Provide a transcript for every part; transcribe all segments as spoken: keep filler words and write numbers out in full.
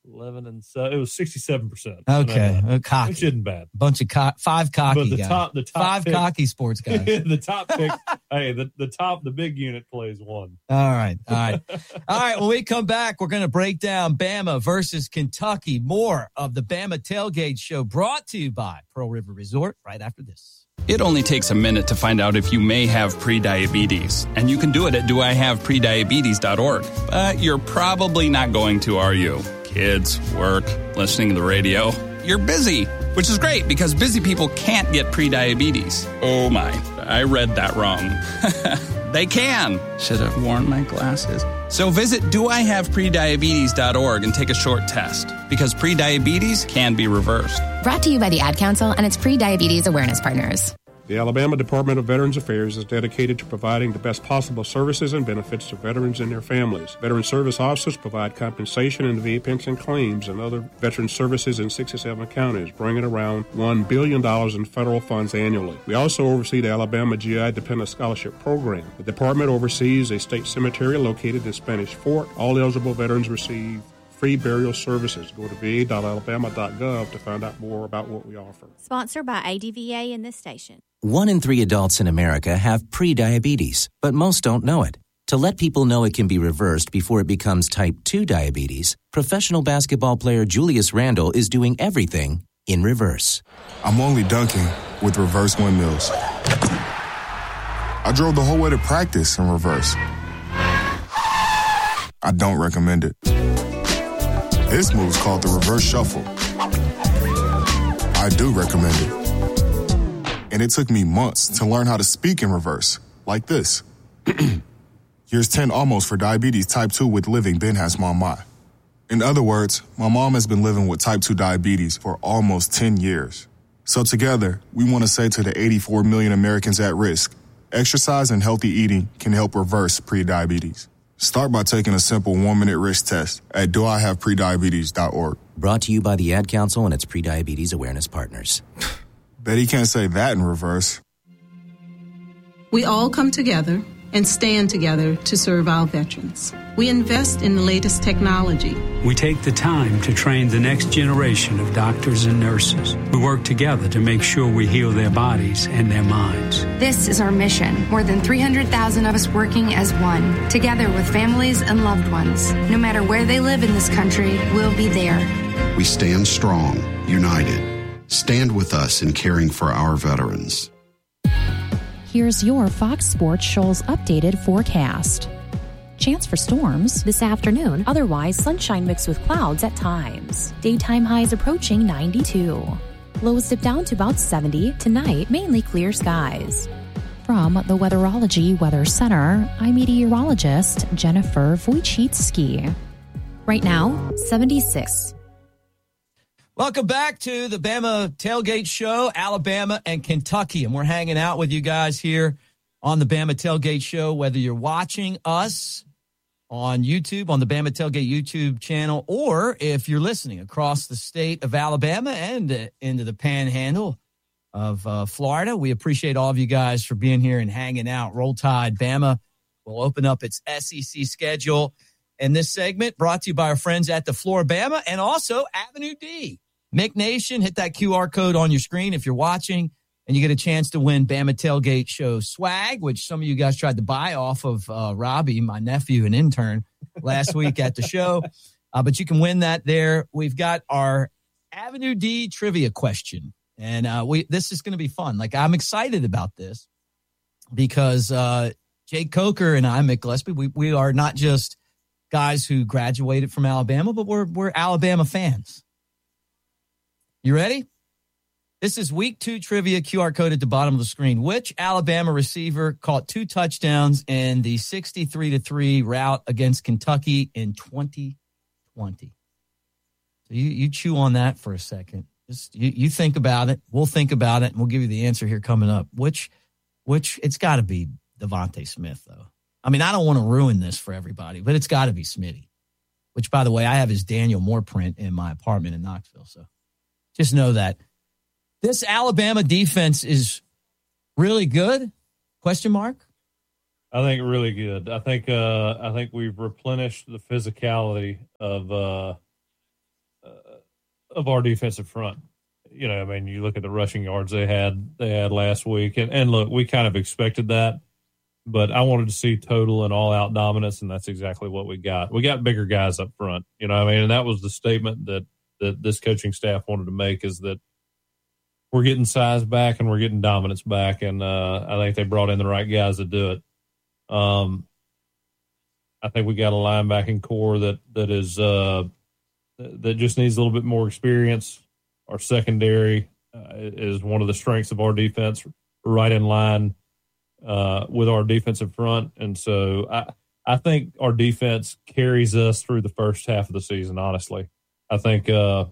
eleven and so it was sixty-seven percent. Okay, uh, cocky. Which isn't bad. Bunch of co- five cocky but the guys. Top, the top five pick, cocky sports guys. the top pick. Hey, the, the top, the big unit plays one. All right, all right, all right. When we come back, we're going to break down Bama versus Kentucky. More of the Bama Tailgate Show, brought to you by Pearl River Resort. Right after this. It only takes a minute to find out if you may have prediabetes, and you can do it at do I have prediabetes dot org. But you're probably not going to, are you? Kids, work, listening to the radio. You're busy, which is great because busy people can't get prediabetes. Oh my, I read that wrong. They can. Should have worn my glasses. So visit do I have prediabetes dot org and take a short test, because prediabetes can be reversed. Brought to you by the Ad Council and its pre-diabetes awareness partners. The Alabama Department of Veterans Affairs is dedicated to providing the best possible services and benefits to veterans and their families. Veteran service officers provide compensation and V A pension claims and other veteran services in sixty-seven counties, bringing around one billion dollars in federal funds annually. We also oversee the Alabama G I Dependent Scholarship Program. The department oversees a state cemetery located in Spanish Fort. All eligible veterans receive free burial services. Go to v a dot alabama dot gov to find out more about what we offer. Sponsored by A D V A and this station. One in three adults in America have pre-diabetes, but most don't know it. To let people know it can be reversed before it becomes type two diabetes, professional basketball player Julius Randle is doing everything in reverse. I'm only dunking with reverse windmills. I drove the whole way to practice in reverse. I don't recommend it. This move's called the reverse shuffle. I do recommend it. And it took me months to learn how to speak in reverse, like this. Here's ten almost for diabetes type two with living Ben has mom my. In other words, my mom has been living with type two diabetes for almost ten years. So together, we want to say to the eighty-four million Americans at risk, exercise and healthy eating can help reverse prediabetes. Start by taking a simple one-minute risk test at do I have prediabetes dot org. Brought to you by the Ad Council and its pre-diabetes awareness partners. Bet he can't say that in reverse. We all come together and stand together to serve our veterans. We invest in the latest technology. We take the time to train the next generation of doctors and nurses. We work together to make sure we heal their bodies and their minds. This is our mission. More than three hundred thousand of us working as one, together with families and loved ones. No matter where they live in this country, we'll be there. We stand strong, united. Stand with us in caring for our veterans. Here's your Fox Sports Shoals updated forecast. Chance for storms this afternoon, otherwise sunshine mixed with clouds at times. Daytime highs approaching ninety-two. Lows dip down to about seventy. Tonight, mainly clear skies. From the Weatherology Weather Center, I'm meteorologist Jennifer Wojcicki. Right now, seventy-six. Welcome back to the Bama Tailgate Show, Alabama and Kentucky. And we're hanging out with you guys here on the Bama Tailgate Show, whether you're watching us on YouTube, on the Bama Tailgate YouTube channel, or if you're listening across the state of Alabama and uh, into the panhandle of uh, Florida. We appreciate all of you guys for being here and hanging out. Roll Tide. Bama will open up its S E C schedule. And this segment brought to you by our friends at the Floribama and also Avenue D. Mick Nation, hit that Q R code on your screen if you're watching, and you get a chance to win Bama Tailgate Show swag, which some of you guys tried to buy off of uh, Robbie, my nephew and intern, last week at the show. Uh, but you can win that there. We've got our Avenue D trivia question, and uh, we this is going to be fun. Like, I'm excited about this because uh, Jake Coker and I, Mick Gillespie, we, we are not just guys who graduated from Alabama, but we're we're Alabama fans. You ready? This is week two trivia, Q R code at the bottom of the screen. Which Alabama receiver caught two touchdowns in the sixty-three to three rout against Kentucky in twenty twenty? So you, you chew on that for a second. Just you, you think about it. We'll think about it, and we'll give you the answer here coming up. Which, which it's got to be Devontae Smith, though. I mean, I don't want to ruin this for everybody, but it's got to be Smitty, which, by the way, I have his Daniel Moore print in my apartment in Knoxville, so just know that. This Alabama defense is really good? Question mark? I think really good. I think uh, I think we've replenished the physicality of uh, of our defensive front. You know, I mean, you look at the rushing yards they had they had last week, and, and look, we kind of expected that, but I wanted to see total and all-out dominance, and that's exactly what we got. We got bigger guys up front, you know what I mean? And that was the statement that, that this coaching staff wanted to make, is that we're getting size back and we're getting dominance back, and uh, I think they brought in the right guys to do it. Um, I think we got a linebacking core that that is uh, that just needs a little bit more experience. Our secondary uh, is one of the strengths of our defense, right in line uh, with our defensive front. And so I, I think our defense carries us through the first half of the season, honestly. I think uh,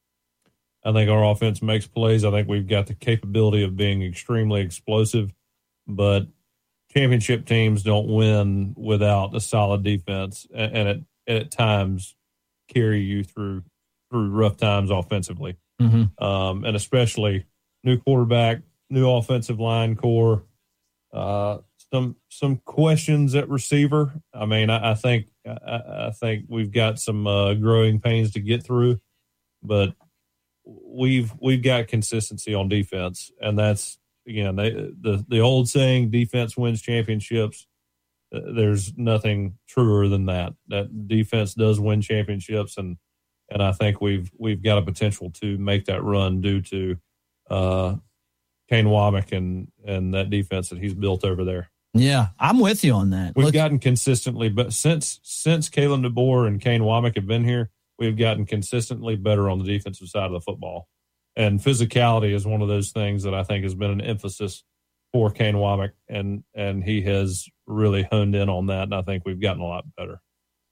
I think our offense makes plays. I think we've got the capability of being extremely explosive, but championship teams don't win without a solid defense, and, and, it, and at times carry you through through rough times offensively. Mm-hmm. Um, and especially new quarterback, new offensive line core, uh, some some questions at receiver. I mean, I, I think I, I think we've got some uh, growing pains to get through, but we've we've got consistency on defense, and that's again they, the the old saying, defense wins championships. Uh, there's nothing truer than that. That defense does win championships, and. And I think we've we've got a potential to make that run due to uh, Kane Womack and, and that defense that he's built over there. Yeah, I'm with you on that. We've Look, gotten consistently, but since since Kalen DeBoer and Kane Womack have been here, we've gotten consistently better on the defensive side of the football. And physicality is one of those things that I think has been an emphasis for Kane Womack, and and he has really honed in on that, and I think we've gotten a lot better.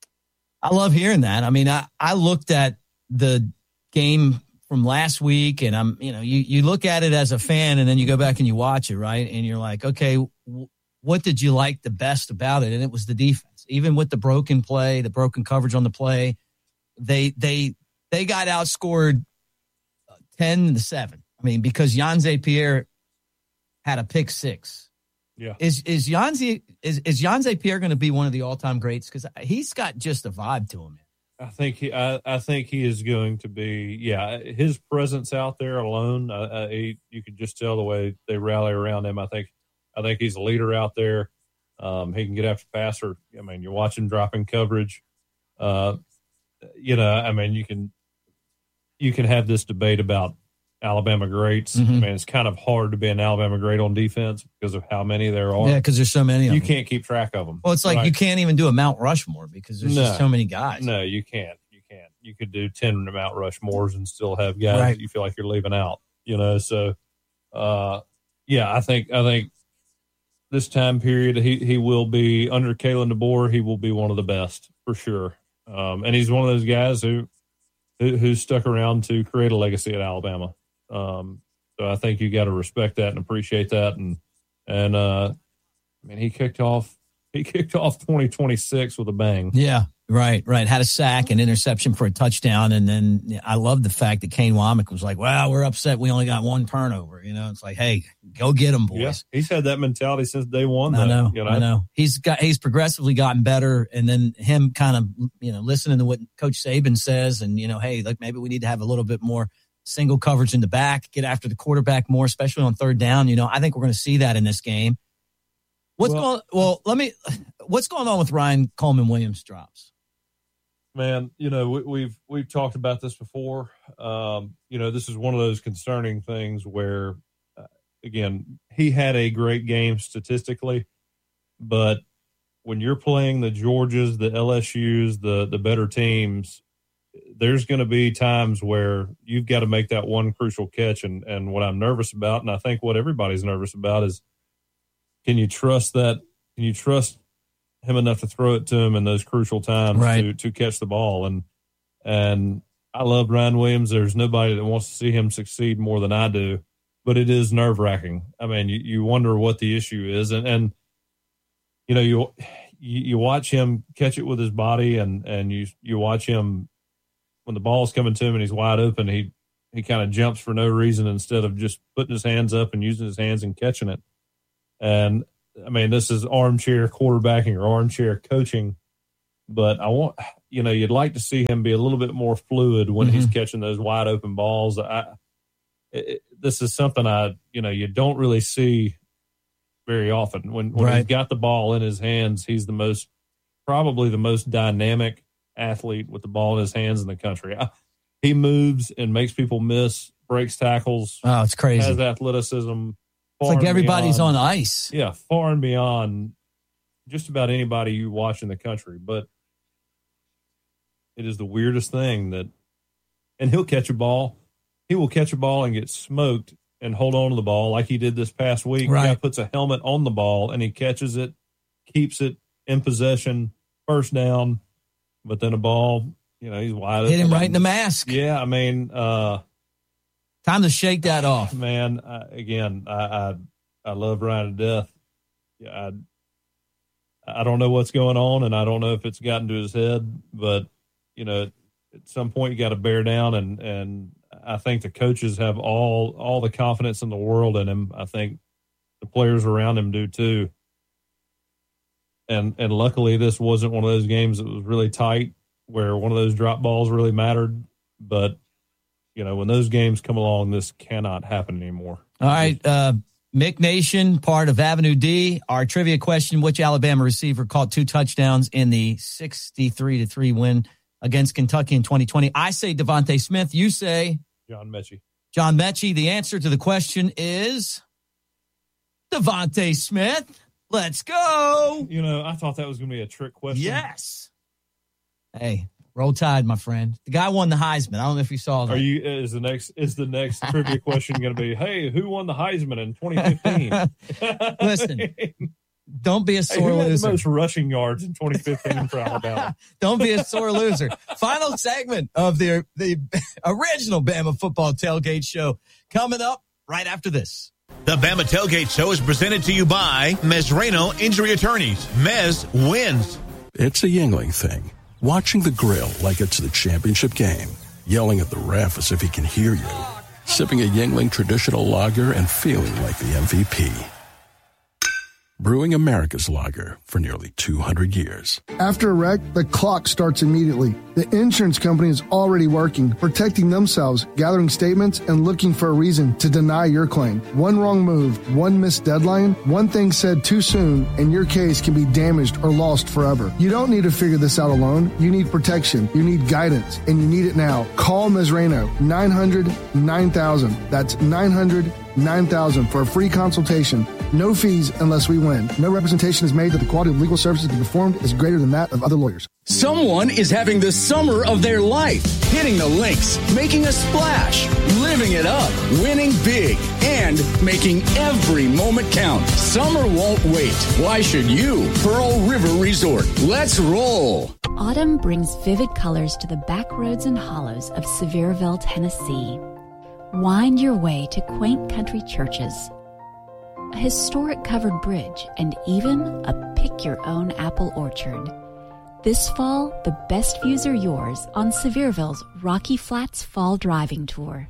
I love hearing that. I mean, I, I looked at the game from last week, and I'm, you know, you, you look at it as a fan, and then you go back and you watch it, right? And you're like, okay, w- what did you like the best about it? And it was the defense. Even with the broken play, the broken coverage on the play, they they they got outscored ten to seven. I mean, because Yanze Pierre had a pick six. Yeah. Is is Yanze is is Yanze Pierre going to be one of the all time greats? Because he's got just a vibe to him. I think he. I, I think he is going to be. Yeah, his presence out there alone. Uh, he, you could just tell the way they rally around him. I think. I think he's a leader out there. Um, he can get after passer. I mean, you watch him dropping coverage. Uh, you know, I mean, you can. You can have this debate about Alabama greats. Mm-hmm. I mean, it's kind of hard to be an Alabama great on defense because of how many there are. Yeah, because there's so many of you them. can't keep track of them. Well, it's like right? you can't even do a Mount Rushmore because there's no, just so many guys. No, you can't. You can't. You could do ten Mount Rushmores and still have guys right. that you feel like you're leaving out. You know, so uh, yeah, I think I think this time period he he will be under Kalen DeBoer. He will be one of the best for sure, um, and he's one of those guys who who, who stuck around to create a legacy at Alabama. Um, So I think you got to respect that and appreciate that. And, and, uh, I mean, he kicked off, he kicked off twenty twenty-six with a bang. Yeah, right, right. Had a sack, an interception for a touchdown. And then I love the fact that Kane Womack was like, wow, we're upset. We only got one turnover. You know, it's like, hey, go get him, boys. Yeah, he's had that mentality since day one. Though, I know, you know, I know. He's got, he's progressively gotten better. And then him kind of, you know, listening to what Coach Saban says and, you know, hey, like maybe we need to have a little bit more single coverage in the back, get after the quarterback more, especially on third down. You know, I think we're going to see that in this game. What's well, going? Well, let me. What's going on with Ryan Coleman Williams drops? Man, you know we, we've we've talked about this before. Um, you know, this is one of those concerning things where, uh, again, he had a great game statistically, but when you're playing the Georgias, the L S Us, the the better teams, there's going to be times where you've got to make that one crucial catch. And, and what I'm nervous about, and I think what everybody's nervous about, is can you trust that? Can you trust him enough to throw it to him in those crucial times right. to, to catch the ball? And, and I love Ryan Williams. There's nobody that wants to see him succeed more than I do, but it is nerve wracking. I mean, you, you wonder what the issue is. And, and, you know, you, you, you watch him catch it with his body, and, and you, you watch him, when the ball's coming to him and he's wide open, he, he kind of jumps for no reason instead of just putting his hands up and using his hands and catching it. And, I mean, this is armchair quarterbacking or armchair coaching, but I want you know, you'd like to see him be a little bit more fluid when Mm-hmm. he's catching those wide open balls. I, it, this is something I, you know, you don't really see very often. When, when Right. he's got the ball in his hands, he's the most, probably the most dynamic athlete with the ball in his hands in the country. I, he moves and makes people miss, breaks tackles. Oh, it's crazy. Has athleticism. It's like everybody's on ice. Yeah, far and beyond just about anybody you watch in the country. But it is the weirdest thing that, and he'll catch a ball. He will catch a ball and get smoked and hold on to the ball like he did this past week. Right. The guy puts a helmet on the ball and he catches it, keeps it in possession, first down, but then a ball, you know, he's wide open. Hit him right in the mask. Yeah, I mean, uh, time to shake that off. Man, I, again, I, I I love Ryan to death. Yeah, I I don't know what's going on, and I don't know if it's gotten to his head, but you know, at some point you got to bear down, and and I think the coaches have all all the confidence in the world in him. I think the players around him do too. And and luckily, this wasn't one of those games that was really tight, where one of those drop balls really mattered. But you know, when those games come along, this cannot happen anymore. All right, uh, Mick Nation, part of Avenue D. Our trivia question: which Alabama receiver caught two touchdowns in the sixty-three to three win against Kentucky in twenty twenty? I say Devontae Smith. You say John Mechie. John Mechie. The answer to the question is Devontae Smith. Let's go. You know, I thought that was going to be a trick question. Yes. Hey, roll Tide, my friend. The guy won the Heisman. I don't know if you saw that. Are you? Is the next is the next trivia question going to be? Hey, who won the Heisman in twenty fifteen? Listen, don't be a sore hey, who had loser. the most rushing yards in twenty fifteen for Alabama? Don't be a sore loser. Final segment of the the original Bama Football Tailgate Show coming up right after this. The Bama Tailgate Show is presented to you by Mesrano Injury Attorneys. Mez wins. It's a Yingling thing. Watching the grill like it's the championship game. Yelling at the ref as if he can hear you. Sipping a Yingling traditional lager and feeling like the M V P. Brewing America's lager for nearly two hundred years. After a wreck, the clock starts immediately. The insurance company is already working, protecting themselves, gathering statements, and looking for a reason to deny your claim. One wrong move, one missed deadline, one thing said too soon, and your case can be damaged or lost forever. You don't need to figure this out alone. You need protection. You need guidance, and you need it now. Call Mesrano, nine hundred nine thousand. That's nine hundred nine thousand for a free consultation. No fees unless we win. No representation is made that the quality of legal services to be performed is greater than that of other lawyers. Someone is having the summer of their life, hitting the links, making a splash, living it up, winning big, and making every moment count. Summer won't wait. Why should you? Pearl River Resort. Let's roll. Autumn brings vivid colors to the back roads and hollows of Sevierville, Tennessee. Wind your way to quaint country churches, a historic covered bridge, and even a pick-your-own apple orchard. This fall, the best views are yours on Sevierville's Rocky Flats Fall Driving Tour.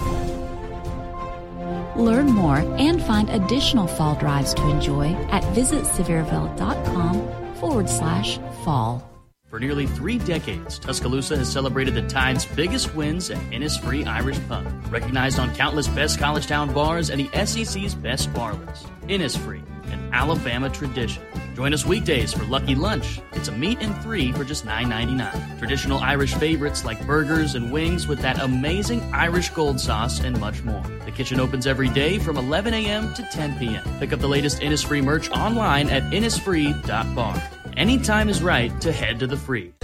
Learn more and find additional fall drives to enjoy at visitsevierville.com forward slash fall. For nearly three decades, Tuscaloosa has celebrated the Tide's biggest wins at Innisfree Irish Pub, recognized on countless best college town bars and the S E C's best bar list. Innisfree, an Alabama tradition. Join us weekdays for Lucky Lunch. It's a meat and three for just nine ninety-nine. Traditional Irish favorites like burgers and wings with that amazing Irish gold sauce and much more. The kitchen opens every day from eleven a.m. to ten p.m. Pick up the latest Innisfree merch online at innisfree dot bar. Anytime is right to head to the free.